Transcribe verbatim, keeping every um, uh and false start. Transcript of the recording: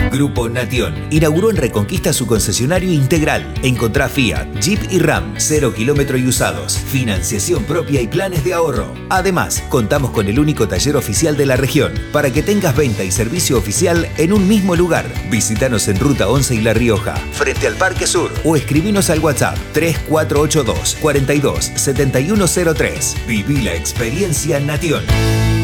Grupo Nation inauguró en Reconquista su concesionario integral. Encontrá Fiat, Jeep y Ram, cero kilómetro y usados, financiación propia y planes de ahorro. Además, contamos con el único taller oficial de la región para que tengas venta y servicio oficial en un mismo lugar. Visítanos en Ruta once y La Rioja, frente al Parque Sur, o escribinos al WhatsApp tres cuatro ocho dos, cuarenta y dos, setenta y uno cero tres. Viví la experiencia Nation.